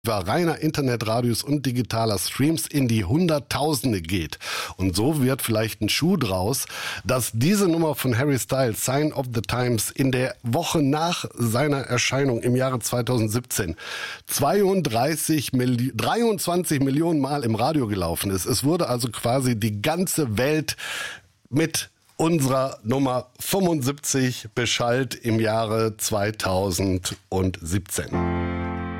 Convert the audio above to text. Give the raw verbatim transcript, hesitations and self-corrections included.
reiner Internetradios und digitaler Streams in die Hunderttausende geht. Und so wird vielleicht ein Schuh draus, dass diese Nummer von Harry Styles, Sign of the Times, in der Woche nach seiner Erscheinung im Jahre zweitausendsiebzehn zweiunddreißig Milli- dreiundzwanzig Millionen Mal im Radio gelaufen ist. Es wurde also quasi die ganze Welt mit unserer Nummer fünfundsiebzig beschallt im Jahre zweitausendsiebzehn.